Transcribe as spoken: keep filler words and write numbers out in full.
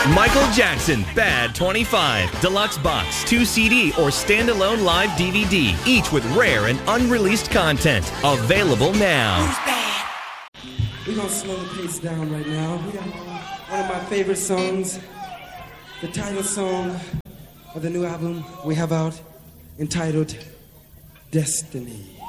Michael Jackson, Bad twenty-five, Deluxe Box, two C D or standalone live D V D, each with rare and unreleased content. Available now. Who's bad? We're gonna slow the pace down right now. We got one of my favorite songs, the title song of the new album we have out, entitled Destiny.